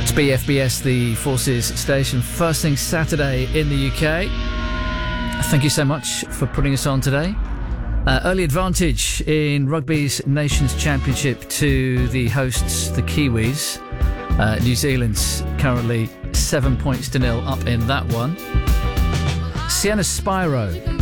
It's BFBS, the Forces station, first thing Saturday in the UK. Thank you so much for putting us on today. Early advantage in Rugby's Nations Championship to the hosts, the Kiwis. New Zealand's currently 7 points to nil up in that one. Sienna Spiro